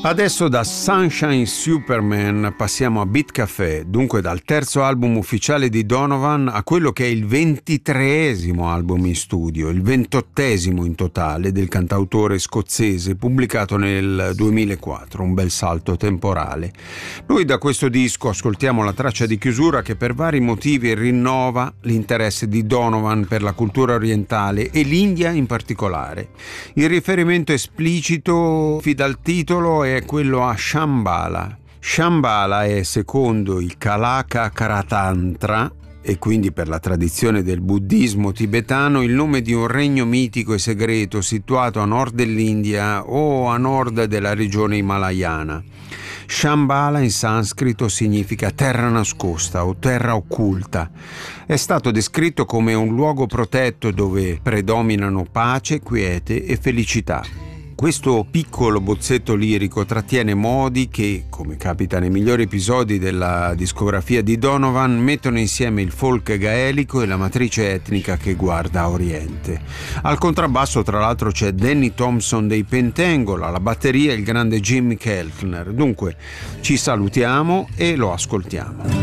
Adesso da Sunshine Superman passiamo a Beat Café, dunque dal terzo album ufficiale di Donovan a quello che è il 23esimo album in studio, il 28esimo in totale del cantautore scozzese, pubblicato nel 2004, un bel salto temporale. Noi da questo disco ascoltiamo la traccia di chiusura che per vari motivi rinnova l'interesse di Donovan per la cultura orientale e l'India in particolare. Il riferimento esplicito fin dal titolo è quello a Shambhala. Shambhala è, secondo il Kalaka Karatantra, e quindi per la tradizione del buddismo tibetano, il nome di un regno mitico e segreto situato a nord dell'India o a nord della regione himalayana. Shambhala in sanscrito significa terra nascosta o terra occulta. È stato descritto come un luogo protetto dove predominano pace, quiete e felicità. Questo piccolo bozzetto lirico trattiene modi che, come capita nei migliori episodi della discografia di Donovan, mettono insieme il folk gaelico e la matrice etnica che guarda a Oriente. Al contrabbasso, tra l'altro, c'è Danny Thompson dei Pentangle, alla batteria il grande Jimmy Keltner. Dunque, ci salutiamo e lo ascoltiamo.